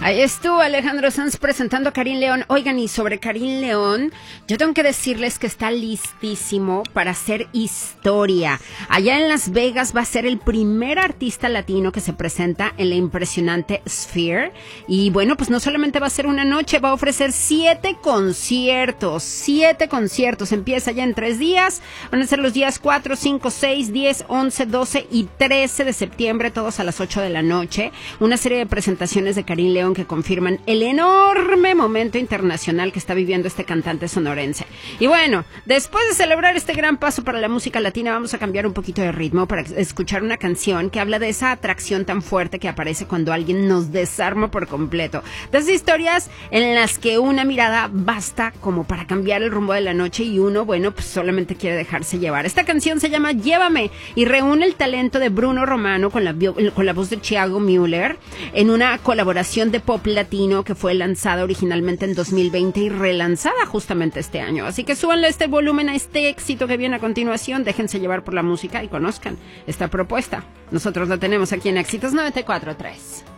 Ahí estuvo Alejandro Sanz presentando a Karim León. Oigan, y sobre Karim León, yo tengo que decirles que está listísimo para hacer historia. Allá en Las Vegas va a ser el primer artista latino que se presenta en la impresionante Sphere. Y bueno, pues no solamente va a ser una noche, va a ofrecer 7 conciertos. 7 conciertos. Empieza ya en 3 días. Van a ser los días 4, 5, 6, 10, 11, 12 y 13 de septiembre, todos a las 8 de la noche. Una serie de presentaciones de Karim León que confirman el enorme momento internacional que está viviendo este cantante sonorense. Y bueno, después de celebrar este gran paso para la música latina, vamos a cambiar un poquito de ritmo para escuchar una canción que habla de esa atracción tan fuerte que aparece cuando alguien nos desarma por completo. De esas historias en las que una mirada basta como para cambiar el rumbo de la noche y uno, bueno, pues solamente quiere dejarse llevar. Esta canción se llama Llévame y reúne el talento de Bruno Romano con la voz de Thiago Müller en una colaboración de pop latino que fue lanzada originalmente en 2020 y relanzada justamente este año. Así que súbanle este volumen a este éxito que viene a continuación, déjense llevar por la música y conozcan esta propuesta. Nosotros la tenemos aquí en Éxitos 94.3.